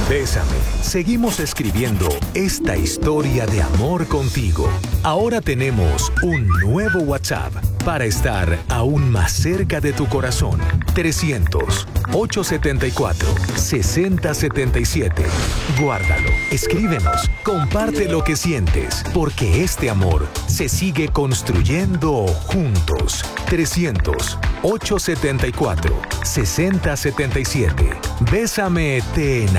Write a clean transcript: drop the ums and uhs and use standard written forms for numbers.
Bésame. Seguimos escribiendo esta historia de amor contigo. Ahora tenemos un nuevo WhatsApp para estar aún más cerca de tu corazón. 300-874-6077. Guárdalo, escríbenos, comparte lo que sientes, porque este amor se sigue construyendo juntos. 300-874-6077. Bésame, te enamorarás.